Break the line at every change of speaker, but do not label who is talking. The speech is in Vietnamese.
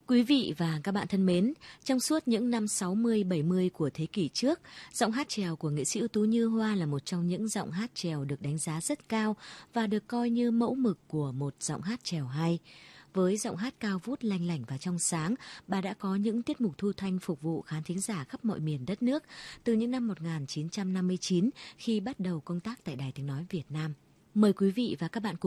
Quý vị và các bạn thân mến, trong suốt những năm 60-70 của thế kỷ trước, giọng hát chèo của nghệ sĩ ưu tú Như Hoa là một trong những giọng hát chèo được đánh giá rất cao và được coi như mẫu mực của một giọng hát chèo hay. Với giọng hát cao vút lanh lảnh và trong sáng, bà đã có những tiết mục thu thanh phục vụ khán thính giả khắp mọi miền đất nước từ những năm 1959 khi bắt đầu công tác tại Đài Tiếng Nói Việt Nam. Mời quý vị và các bạn cùng